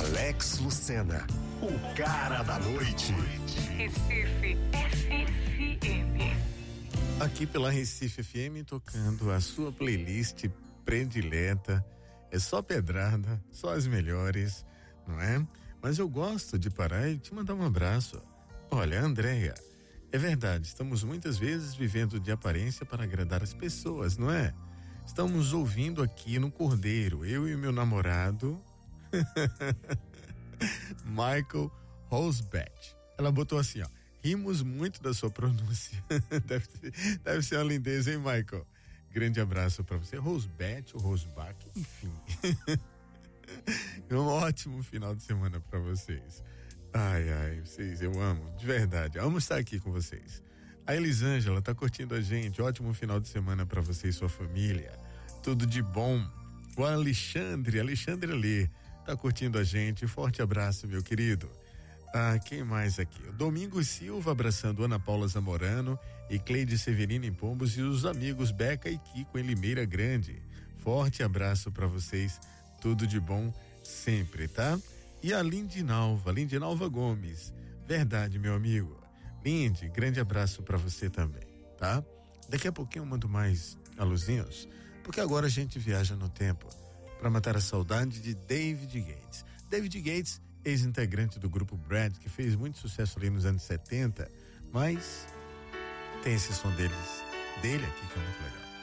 Alex Lucena, o cara da noite. Recife FM. Aqui pela Recife FM, tocando a sua playlist predileta. É só pedrada, só as melhores, não é? Mas eu gosto de parar e te mandar um abraço. Olha, Andréia, é verdade, estamos muitas vezes vivendo de aparência para agradar as pessoas, não é? Estamos ouvindo aqui no Cordeiro, eu e meu namorado Michael Rosbach. Ela botou assim, ó: rimos muito da sua pronúncia. deve ser uma lindeza, hein, Michael? Grande abraço pra você. Rosbach ou Rosbach, enfim. Um ótimo final de semana pra vocês. Ai, vocês, eu amo, de verdade, amo estar aqui com vocês. A Elisângela tá curtindo a gente, ótimo final de semana pra você e sua família, tudo de bom. O Alexandre Alê tá curtindo a gente, forte abraço, meu querido. Quem mais aqui? O Domingos Silva abraçando Ana Paula Zamorano e Cleide Severino em Pombos e os amigos Beca e Kiko em Limeira Grande. Forte abraço pra vocês, tudo de bom sempre, tá? E a Lindinalva Gomes. Verdade, meu amigo. Lindy, grande abraço pra você também, tá? Daqui a pouquinho eu mando mais aluzinhos, porque agora a gente viaja no tempo para matar a saudade de David Gates. David Gates, ex-integrante do grupo Brad, que fez muito sucesso ali nos anos 70, mas tem esse som dele aqui que é muito legal.